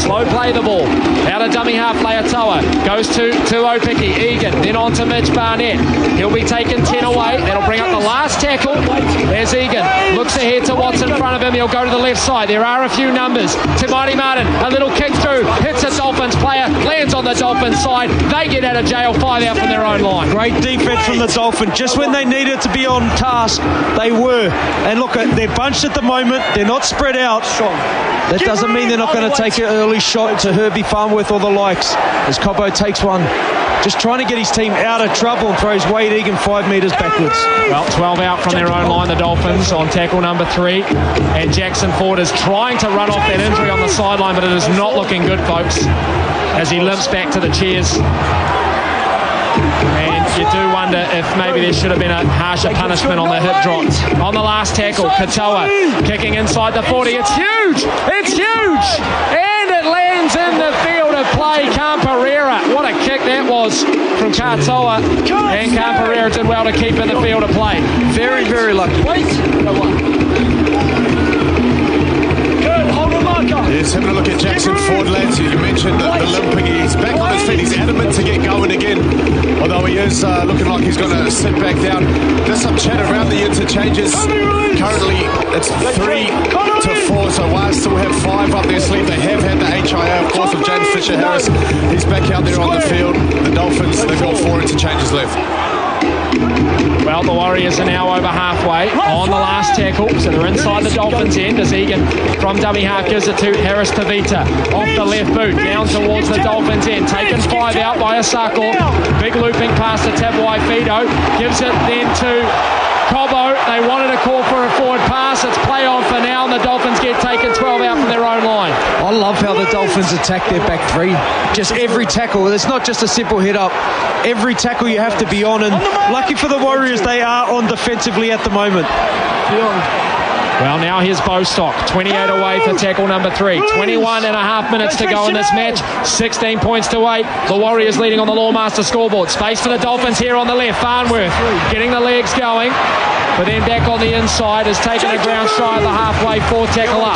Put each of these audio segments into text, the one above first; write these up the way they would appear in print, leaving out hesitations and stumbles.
Slow play the ball. Out of dummy half, Leatoa. Goes to Opiki. Egan. Then on to Mitch Barnett. He'll be taking 10 away. That'll bring up the last tackle. There's Egan. Looks ahead to what's in front of him. He'll go to the left side. There are a few numbers. To Marty Martin. A little kick through. Hits a Dolphins player. Lands on the Dolphins side. They get out of jail. 5 out from their own line. Great defense from the Dolphins. Just when they needed to be on task, they were. And look, they're bunched at the moment. They're not spread out. That doesn't mean they're not going to take an early shot to Herbie Farnworth or the likes, as Cobbo takes one. Just trying to get his team out of trouble and throws Wade Egan 5 metres backwards. Well, 12 out from their own line, the Dolphins, on tackle number 3. And Jackson Ford is trying to run off that injury on the sideline, but it is not looking good, folks, as he limps back to the chairs. And you do wonder if maybe there should have been a harsher punishment on the hip drop. On the last tackle, Katoa kicking inside the 40. It's huge! It's huge! And it lands in the field of play. Camperera. What a kick that was from Katoa. And Camperera did well to keep in the field of play. Very, very lucky. Yes, having a look at Jackson Ford, lads. You mentioned the limping. He's back on his feet. He's adamant to get going again, although he is looking like he's going to sit back down. There's some chat around the interchanges. Currently, it's 3 to 4, so Wales still have 5 up their sleeve. They have had the HIA, of course, of James Fisher-Harris. He's back out there on the field. The Dolphins, they've got 4 interchanges left. Well, the Warriors are now over halfway on the last tackle, so they're inside the Dolphins' end as Egan from dummy half gives it to Harris Tavita off the left boot, down towards the Dolphins' end, taken 5 out by Asako. Big looping pass to Tabuai Fido, gives it then to Cobbo. They wanted a call for a forward pass. It's play on for now, and the Dolphins get taken 12 out from their own line. I love how the Dolphins attack their back 3. Just every tackle. It's not just a simple hit up. Every tackle you have to be on, and lucky for the Warriors, they are on defensively at the moment. Well, now here's Bostock, 28 away for tackle number 3. 21 and a half minutes to go in this match. 16 points to 8. The Warriors leading on the Lawmaster scoreboard. Space for the Dolphins here on the left. Farnworth getting the legs going, but then back on the inside is taking a ground shy of the halfway forward tackle up.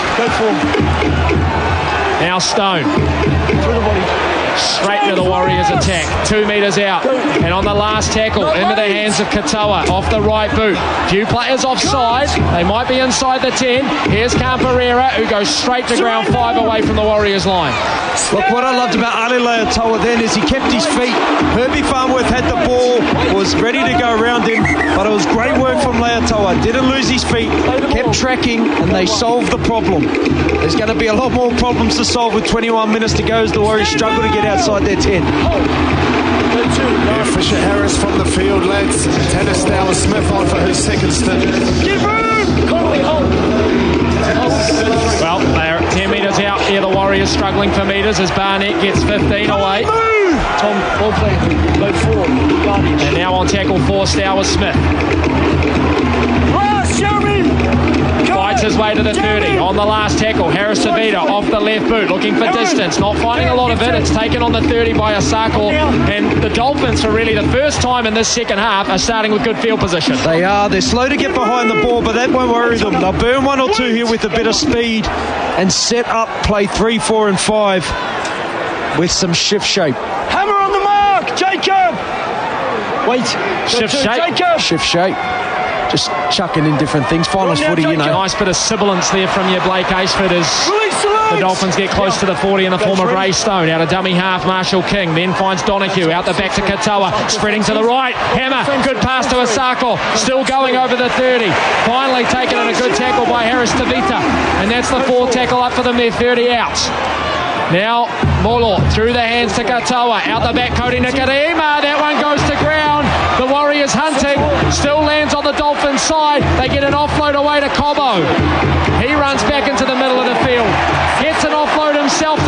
Now Stone. Straight into the Warriors attack. 2 metres out. And on the last tackle, into the hands of Katoa. Off the right boot. Few players offside. They might be inside the 10. Here's Camperera, who goes straight to ground 5 away from the Warriors line. Look, what I loved about Ali Leatoa then is he kept his feet. Herbie Farnworth had the ball, was ready to go around him, but it was great work from Leatoa. Didn't lose his feet, kept tracking, and they solved the problem. There's going to be a lot more problems to solve with 21 minutes to go as the Warriors struggle to get outside their 10. Yeah, Fisher-Harris from the field, lads. Tanner Stowers-Smith on for his second stint. Well, they're 10 metres out here. The Warriors struggling for metres as Barnett gets 15 away. Tom, ball play, low forward. And now on tackle 4, Stowers-Smith. Fights his way to the 30. On the last tackle, Harris Tavita off the left boot, looking for distance. Not finding a lot of it. It's taken on the 30 by Asako. And the Dolphins, for really the first time in this second half, are starting with good field position. They are. They're slow to get behind the ball, but that won't worry them. They'll burn 1 or 2 here with a bit of speed and set up play 3, 4 and 5 with some shift shape. Hammer on the mark, Jacob! Wait. Shift shape. Jacob. Shift shape. Just chucking in different things. Finals footy, you know. Nice bit of sibilance there from your Blake Aceford as the Dolphins get close to the 40 in the form of Ray Stone. Out of dummy half, Marshall King then finds Donahue. Out the back to Katoa. Spreading to the right. Hammer. Good pass to Asako. Still going over the 30. Finally taken in a good tackle by Harris Tavita. And that's the 4th tackle up for them. They're 30 out. Now, Molo through the hands to Katoa. Out the back, Cody Nikarima. That one goes to ground. The Warriors hunting. Still lands on the Dolphins side. They get an offload away to Cobbo. He runs back into the middle of the field. Gets an offload himself